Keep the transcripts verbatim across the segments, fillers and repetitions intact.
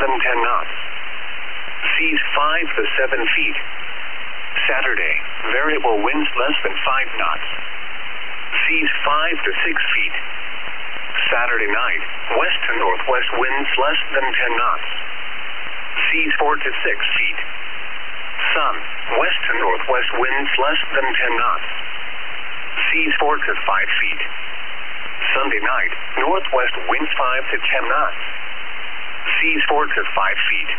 than ten knots. Seas five to seven feet. Saturday, variable winds less than five knots. Seas five to six feet. Saturday night, west to northwest winds less than ten knots. Seas four to six feet. Sun, west to northwest winds less than ten knots. Seas four to five feet. Sunday night, northwest winds five to ten knots. Seas four to five feet.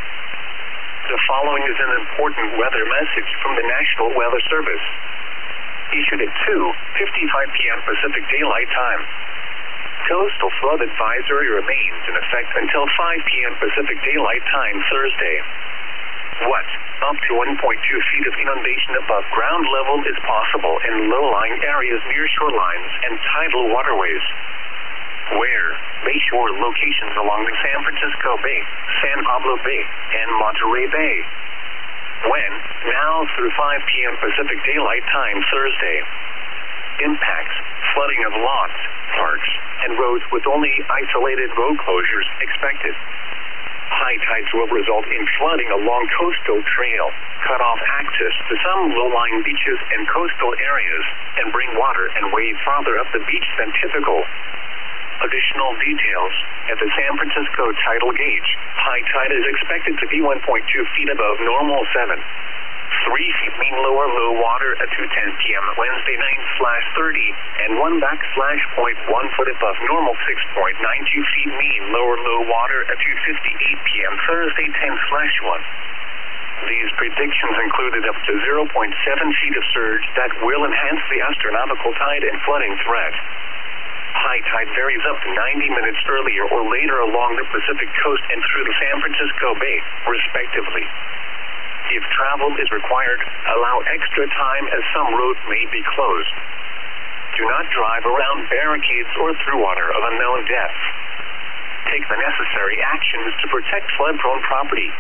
The following is an important weather message from the National Weather Service. Issued at two fifty-five p m Pacific Daylight Time. Coastal flood advisory remains in effect until five p m Pacific Daylight Time Thursday. What? Up to one point two feet of inundation above ground level is possible in low-lying areas near shorelines and tidal waterways. Where? Bayshore locations along the San Francisco Bay, San Pablo Bay, and Monterey Bay. When? Now through five p m Pacific Daylight Time Thursday. Impacts: flooding of lots, parks, and roads with only isolated road closures expected. High tides will result in flooding along coastal trail, cut off access to some low-lying beaches and coastal areas, and bring water and wave farther up the beach than typical. Additional details: at the San Francisco tidal gauge, high tide is expected to be one point two feet above normal seven. three feet mean lower low water at two ten p m Wednesday nine slash thirty, and one backslash point one foot above normal six point nine two feet mean lower low water at two fifty-eight p m Thursday ten slash one. These predictions included up to zero point seven feet of surge that will enhance the astronomical tide and flooding threat. High tide varies up to ninety minutes earlier or later along the Pacific coast and through the San Francisco Bay, respectively. If travel is required, allow extra time as some roads may be closed. Do not drive around barricades or through water of unknown depth. Take the necessary actions to protect flood-prone property.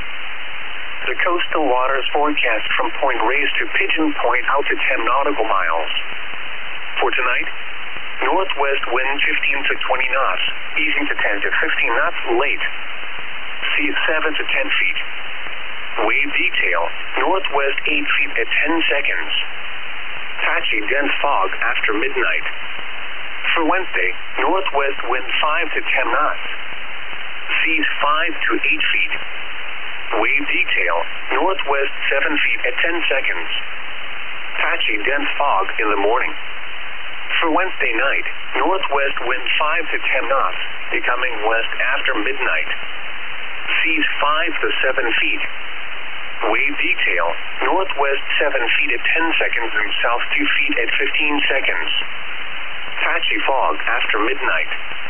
The coastal waters forecast from Point Reyes to Pigeon Point out to ten nautical miles. For tonight, northwest wind fifteen to twenty knots, easing to ten to fifteen knots late. Seas seven to ten feet. Wave detail, northwest eight feet at ten seconds. Patchy dense fog after midnight. For Wednesday, northwest wind five to ten knots. Seas five to eight feet. Wave detail, northwest seven feet at ten seconds. Patchy dense fog in the morning. For Wednesday night, northwest wind five to ten knots, becoming west after midnight. Seas five to seven feet. Wave detail, northwest seven feet at ten seconds and south two feet at fifteen seconds. Patchy fog after midnight.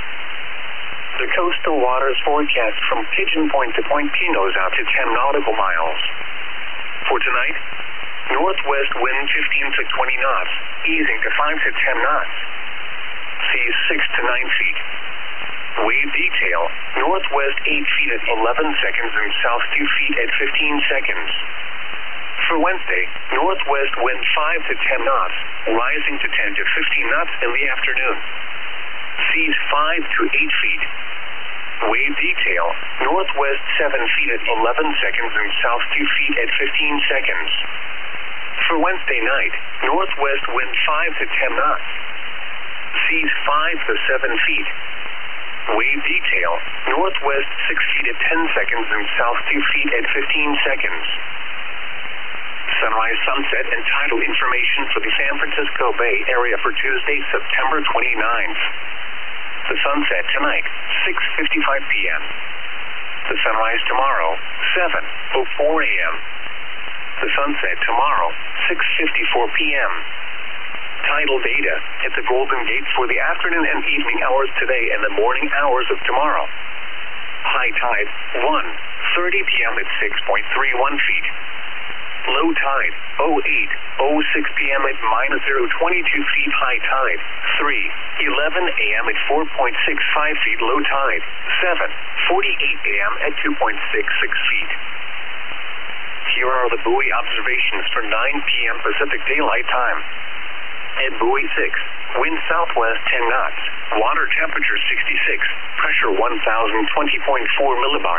The coastal waters forecast from Pigeon Point to Point Pinos out to ten nautical miles. For tonight, northwest wind fifteen to twenty knots, easing to five to ten knots. Seas six to nine feet. Wave detail, northwest eight feet at eleven seconds and south two feet at fifteen seconds. For Wednesday, northwest wind five to ten knots, rising to ten to fifteen knots in the afternoon. Seas five to eight feet. Wave detail, northwest seven feet at eleven seconds and south two feet at fifteen seconds. For Wednesday night, northwest wind five to ten knots. Seas five to seven feet. Wave detail, northwest six feet at ten seconds and south two feet at fifteen seconds. Sunrise, sunset, and tidal information for the San Francisco Bay Area for Tuesday, September twenty-ninth. The sunset tonight, six fifty-five p m The sunrise tomorrow, seven oh four a m The sunset tomorrow, six fifty-four p m Tidal data at the Golden Gate for the afternoon and evening hours today and the morning hours of tomorrow. High tide, one thirty p m at six point three one feet. Low tide, oh eight oh six p m at minus zero twenty-two feet. High tide, three eleven a m at four point six five feet. Low tide, seven forty-eight a m at two point six six feet. Here are the buoy observations for nine p m Pacific Daylight Time. At buoy six, wind southwest ten knots, water temperature sixty-six, pressure one thousand twenty point four millibars.